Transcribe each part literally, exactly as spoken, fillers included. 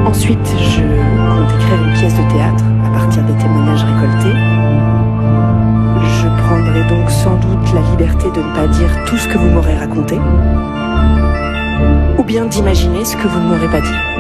Ensuite, je compte écrire une pièce de théâtre à partir des témoignages récoltés. Je prendrai donc sans doute la liberté de ne pas dire tout ce que vous m'aurez raconté, ou bien d'imaginer ce que vous ne m'aurez pas dit.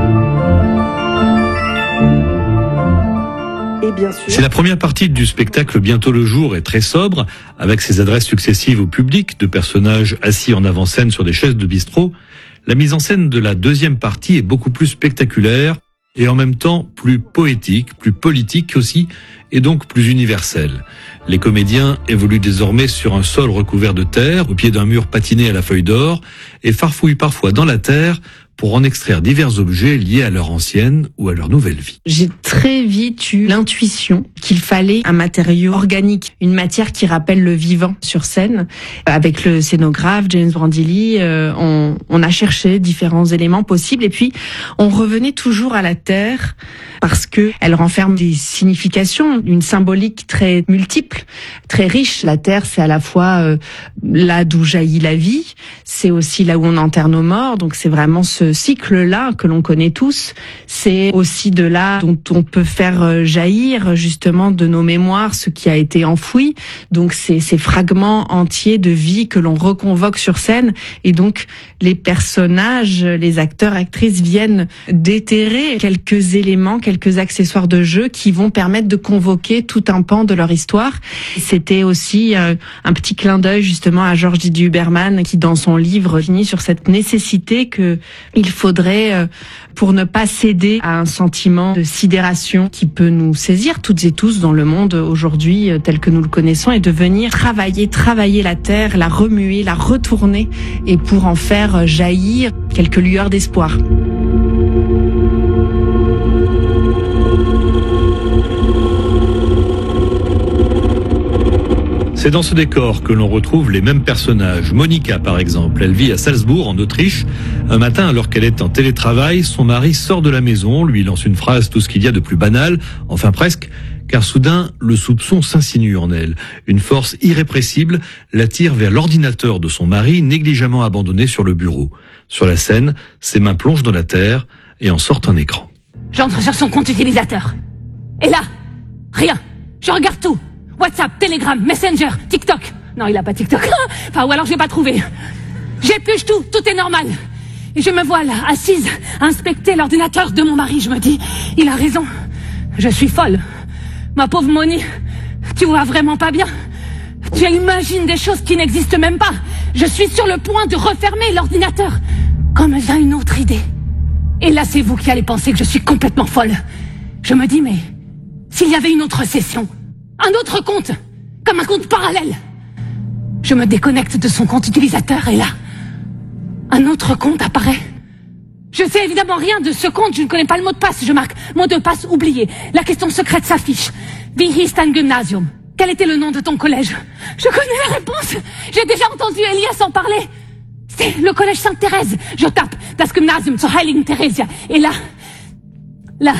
Et bien sûr... C'est la première partie du spectacle Bientôt le jour est très sobre, avec ses adresses successives au public de personnages assis en avant-scène sur des chaises de bistrot. La mise en scène de la deuxième partie est beaucoup plus spectaculaire et en même temps plus poétique, plus politique aussi, et donc plus universelle. Les comédiens évoluent désormais sur un sol recouvert de terre, au pied d'un mur patiné à la feuille d'or, et farfouillent parfois dans la terre pour en extraire divers objets liés à leur ancienne ou à leur nouvelle vie. J'ai très vite eu l'intuition qu'il fallait un matériau organique, une matière qui rappelle le vivant sur scène. Avec le scénographe James Brandilli, euh, on, on a cherché différents éléments possibles et puis on revenait toujours à la terre parce que elle renferme des significations, une symbolique très multiple, très riche. La terre, c'est à la fois euh, là d'où jaillit la vie, c'est aussi là où on enterre nos morts, donc c'est vraiment ce cycle-là que l'on connaît tous. C'est aussi de là dont on peut faire jaillir justement de nos mémoires ce qui a été enfoui. Donc c'est ces fragments entiers de vie que l'on reconvoque sur scène. Et donc les personnages, les acteurs, actrices viennent déterrer quelques éléments, quelques accessoires de jeu qui vont permettre de convoquer tout un pan de leur histoire. C'était aussi euh, un petit clin d'œil justement à Georges Didier Huberman qui dans son livre finit sur cette nécessité que il faudrait, euh, pour ne pas céder à un sentiment de sidération qui peut nous saisir toutes et tous dans le monde aujourd'hui euh, tel que nous le connaissons, et de venir travailler, travailler la terre, la remuer, la retourner, et pour en faire jaillir quelques lueurs d'espoir. C'est dans ce décor que l'on retrouve les mêmes personnages. Monica, par exemple, elle vit à Salzbourg, en Autriche. Un matin, alors qu'elle est en télétravail, son mari sort de la maison, lui lance une phrase, tout ce qu'il y a de plus banal, enfin presque, car soudain, le soupçon s'insinue en elle. Une force irrépressible l'attire vers l'ordinateur de son mari, négligemment abandonné sur le bureau. Sur la scène, ses mains plongent dans la terre et en sortent un écran. J'entre sur son compte utilisateur. Et là, rien. Je regarde tout. WhatsApp, Telegram, Messenger, TikTok. Non, il a pas TikTok. Enfin, ou alors je l'ai pas trouvé. J'épluche tout, tout est normal. Et je me vois là, assise, à inspecter l'ordinateur de mon mari. Je me dis, il a raison. Je suis folle. Ma pauvre Moni, tu vois vraiment pas bien. Tu imagines des choses qui n'existent même pas. Je suis sur le point de refermer l'ordinateur. Quand me vient une autre idée. Et là, c'est vous qui allez penser que je suis complètement folle. Je me dis, mais s'il y avait une autre session, un autre compte, comme un compte parallèle. Je me déconnecte de son compte utilisateur et là, un autre compte apparaît. Je sais évidemment rien de ce compte, je ne connais pas le mot de passe. Je marque mot de passe oublié. La question secrète s'affiche. Wie hieß dein Gymnasium? Quel était le nom de ton collège? Je connais la réponse. J'ai déjà entendu Elias en parler. C'est le collège Sainte-Thérèse. Je tape das Gymnasium zur Heiligen Theresia. Et là, la,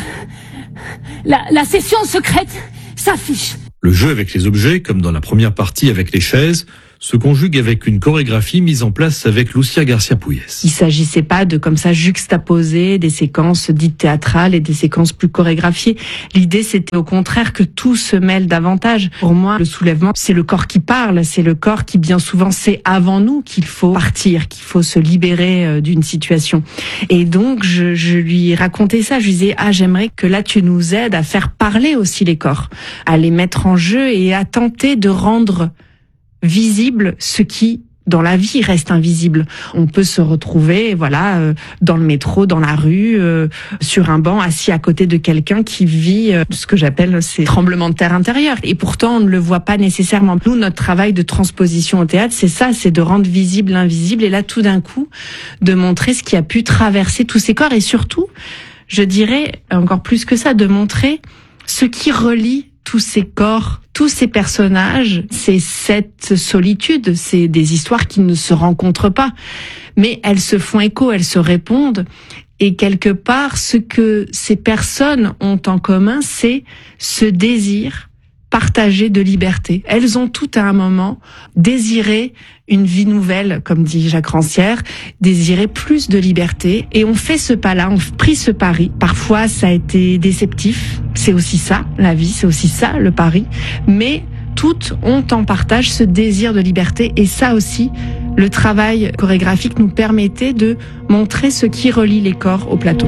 la, la session secrète s'affiche. Le jeu avec les objets, comme dans la première partie avec les chaises, se conjugue avec une chorégraphie mise en place avec Lucia Garcia Puyes. Il s'agissait pas de comme ça juxtaposer des séquences dites théâtrales et des séquences plus chorégraphiées. L'idée, c'était au contraire que tout se mêle davantage. Pour moi, le soulèvement, c'est le corps qui parle, c'est le corps qui bien souvent sait avant nous qu'il faut partir, qu'il faut se libérer d'une situation. Et donc, je, je lui racontais ça, je lui disais, ah, j'aimerais que là, tu nous aides à faire parler aussi les corps, à les mettre en jeu et à tenter de rendre visible ce qui, dans la vie, reste invisible. On peut se retrouver, voilà, euh, dans le métro, dans la rue, euh, sur un banc, assis à côté de quelqu'un qui vit euh, ce que j'appelle ces tremblements de terre intérieurs. Et pourtant, on ne le voit pas nécessairement. Nous, notre travail de transposition au théâtre, c'est ça, c'est de rendre visible l'invisible. Et là, tout d'un coup, de montrer ce qui a pu traverser tous ces corps. Et surtout, je dirais, encore plus que ça, de montrer ce qui relie tous ces corps, tous ces personnages, c'est cette solitude, c'est des histoires qui ne se rencontrent pas, mais elles se font écho, elles se répondent, et quelque part, ce que ces personnes ont en commun, c'est ce désir partagé de liberté. Elles ont toutes à un moment désiré une vie nouvelle, comme dit Jacques Rancière, désiré plus de liberté, et on fait ce pas-là, on a pris ce pari. Parfois, ça a été déceptif, c'est aussi ça, la vie, c'est aussi ça, le pari, mais toutes ont en partage ce désir de liberté, et ça aussi, le travail chorégraphique nous permettait de montrer ce qui relie les corps au plateau.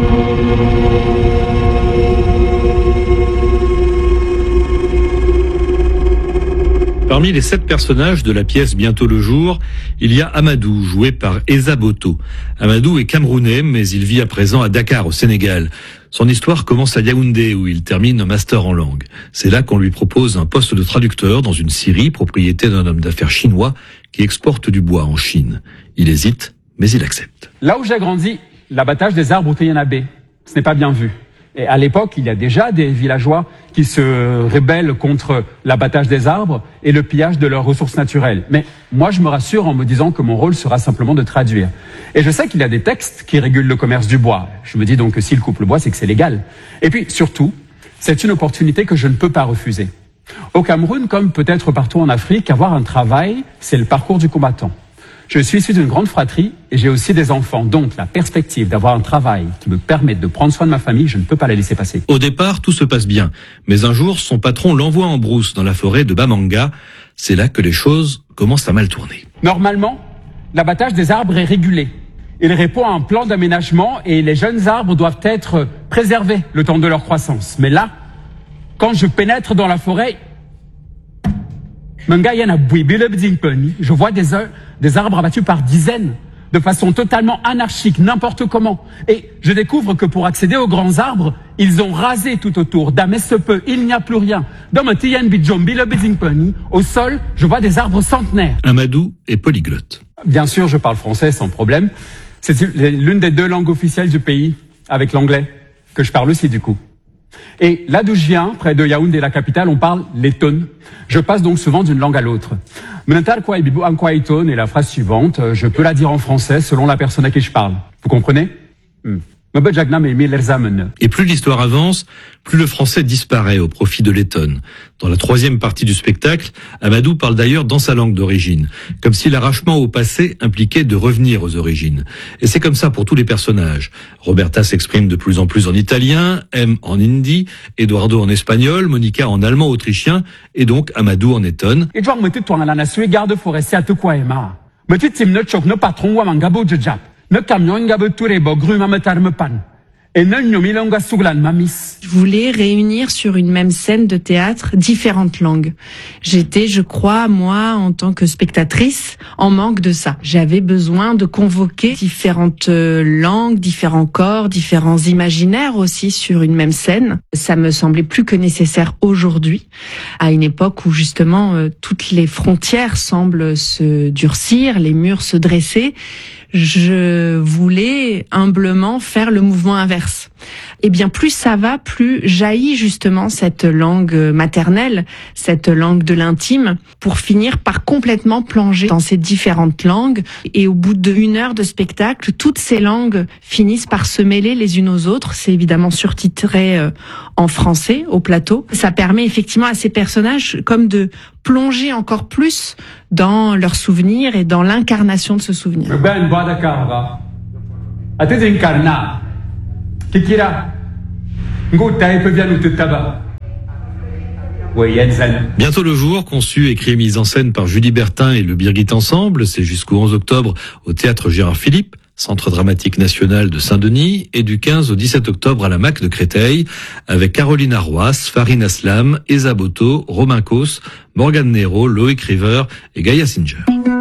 Parmi les sept personnages de la pièce Bientôt le jour, il y a Amadou, joué par Esa Boto. Amadou est camerounais, mais il vit à présent à Dakar, au Sénégal. Son histoire commence à Yaoundé, où il termine un master en langue. C'est là qu'on lui propose un poste de traducteur dans une scierie, propriété d'un homme d'affaires chinois qui exporte du bois en Chine. Il hésite, mais il accepte. Là où j'ai grandi, l'abattage des arbres au Téyanabé, ce n'est pas bien vu. Et à l'époque, il y a déjà des villageois qui se rébellent contre l'abattage des arbres et le pillage de leurs ressources naturelles. Mais moi, je me rassure en me disant que mon rôle sera simplement de traduire. Et je sais qu'il y a des textes qui régulent le commerce du bois. Je me dis donc que s'ils coupent le bois, c'est que c'est légal. Et puis, surtout, c'est une opportunité que je ne peux pas refuser. Au Cameroun, comme peut-être partout en Afrique, avoir un travail, c'est le parcours du combattant. Je suis issu d'une grande fratrie et j'ai aussi des enfants. Donc, la perspective d'avoir un travail qui me permette de prendre soin de ma famille, je ne peux pas la laisser passer. Au départ, tout se passe bien. Mais un jour, son patron l'envoie en brousse dans la forêt de Bamanga. C'est là que les choses commencent à mal tourner. Normalement, l'abattage des arbres est régulé. Il répond à un plan d'aménagement et les jeunes arbres doivent être préservés le temps de leur croissance. Mais là, quand je pénètre dans la forêt, je vois des, des arbres abattus par dizaines, de façon totalement anarchique, n'importe comment. Et je découvre que pour accéder aux grands arbres, ils ont rasé tout autour. D'Amé se peut, il n'y a plus rien. Au sol, je vois des arbres centenaires. Amadou est polyglotte. Bien sûr, je parle français sans problème. C'est l'une des deux langues officielles du pays, avec l'anglais, que je parle aussi du coup. Et là d'où je viens, près de Yaoundé, la capitale, on parle letton. Je passe donc souvent d'une langue à l'autre. Et la phrase suivante, je peux la dire en français selon la personne à qui je parle. Vous comprenez? hmm. Et plus l'histoire avance, plus le français disparaît au profit de letton. Dans la troisième partie du spectacle, Amadou parle d'ailleurs dans sa langue d'origine, comme si l'arrachement au passé impliquait de revenir aux origines. Et c'est comme ça pour tous les personnages. Roberta s'exprime de plus en plus en italien, M en hindi, Eduardo en espagnol, Monica en allemand autrichien, et donc Amadou en letton. Je voulais réunir sur une même scène de théâtre différentes langues. J'étais, je crois, moi, en tant que spectatrice, en manque de ça. J'avais besoin de convoquer différentes langues, différents corps, différents imaginaires aussi sur une même scène. Ça me semblait plus que nécessaire aujourd'hui, à une époque où justement euh, toutes les frontières semblent se durcir, les murs se dresser. Je voulais humblement faire le mouvement inverse. Eh bien, plus ça va, plus jaillit justement cette langue maternelle, cette langue de l'intime, pour finir par complètement plonger dans ces différentes langues. Et au bout d'une heure de spectacle, toutes ces langues finissent par se mêler les unes aux autres. C'est évidemment surtitré en français au plateau. Ça permet effectivement à ces personnages comme de plonger encore plus dans leurs souvenirs et dans l'incarnation de ce souvenir. Bientôt le jour, conçu, écrit et mis en scène par Julie Bertin et le Birgit Ensemble, c'est jusqu'au onze octobre au Théâtre Gérard Philippe, Centre dramatique national de Saint-Denis, et du quinze au dix-sept octobre à la M A C de Créteil, avec Caroline Arroas, Farine Aslam, Esa Boto, Romain Cos, Morgane Nero, Loïc River et Gaïa Singer.